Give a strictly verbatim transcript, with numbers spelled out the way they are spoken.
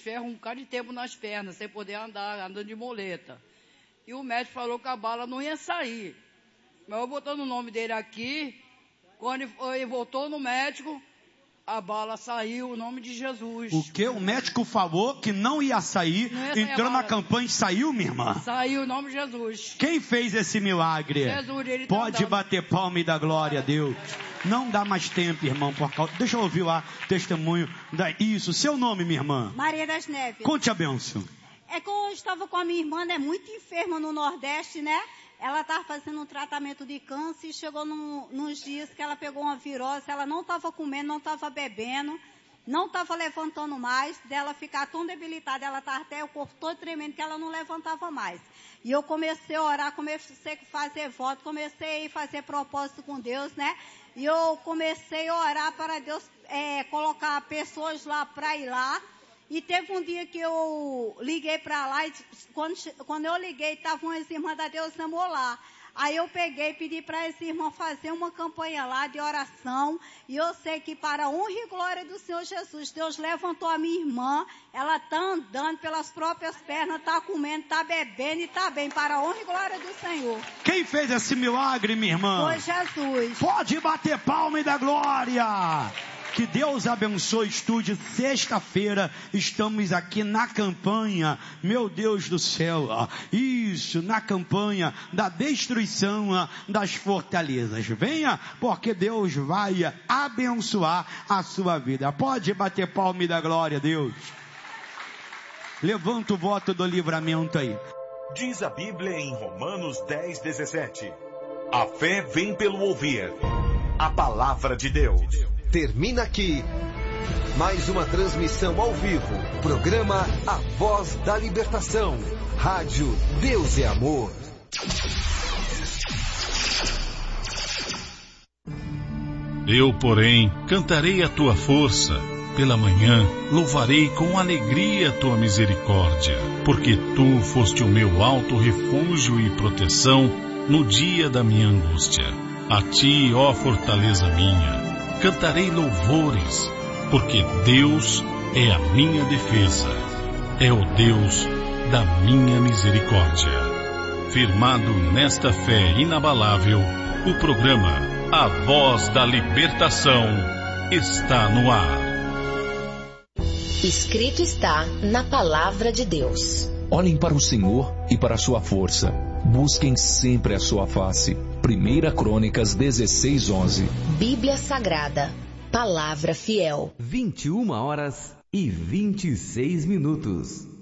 ferro um bocado de tempo nas pernas, sem poder andar, andando de muleta. E o médico falou que a bala não ia sair. Mas eu botando o nome dele aqui, quando ele voltou no médico, a bala saiu, o nome de Jesus. O que? O médico falou que não ia sair, não ia sair, entrou na campanha e saiu, minha irmã? Saiu o nome de Jesus. Quem fez esse milagre? Jesus, ele Pode tá bater palma e dar glória a Deus. Não dá mais tempo, irmão, por causa... Deixa eu ouvir lá testemunho. Da... Isso, seu nome, minha irmã? Maria das Neves. Conte a bênção. É que eu estava com a minha irmã, né, muito enferma no Nordeste, né? Ela estava fazendo um tratamento de câncer e chegou num, nos dias que ela pegou uma virose, ela não estava comendo, não estava bebendo, não estava levantando mais, dela ficar tão debilitada, ela estava até o corpo todo tremendo que ela não levantava mais. E eu comecei a orar, comecei a fazer voto, comecei a fazer propósito com Deus, né? E eu comecei a orar para Deus é, colocar pessoas lá para ir lá. E teve um dia que eu liguei para lá, e quando, quando eu liguei, estavam as irmãs da Deus Amor lá. Aí eu peguei e pedi para as irmãs fazer uma campanha lá de oração. E eu sei que para a honra e glória do Senhor Jesus, Deus levantou a minha irmã. Ela está andando pelas próprias pernas, está comendo, está bebendo e está bem. Para a honra e glória do Senhor. Quem fez esse milagre, minha irmã? Foi Jesus. Pode bater palma e dar glória. Que Deus abençoe, estude. Sexta-feira estamos aqui na campanha, meu Deus do céu, isso, na campanha da destruição das fortalezas. Venha, porque Deus vai abençoar a sua vida. Pode bater palma e dar glória a Deus. Levanta o voto do livramento aí. Diz a Bíblia em Romanos dez, dezessete. A fé vem pelo ouvir a palavra de Deus. Termina aqui mais uma transmissão ao vivo. Programa A Voz da Libertação. Rádio Deus é Amor. Eu, porém, cantarei a tua força. Pela manhã, louvarei com alegria a tua misericórdia, porque tu foste o meu alto refúgio e proteção no dia da minha angústia. A ti, ó fortaleza minha, cantarei louvores, porque Deus é a minha defesa, é o Deus da minha misericórdia. Firmado nesta fé inabalável, o programa A Voz da Libertação está no ar. Escrito está na Palavra de Deus. Olhem para o Senhor e para a sua força. Busquem sempre a sua face. Primeira Crônicas dezesseis, onze. Bíblia Sagrada. Palavra fiel. vinte e uma horas e vinte e seis minutos.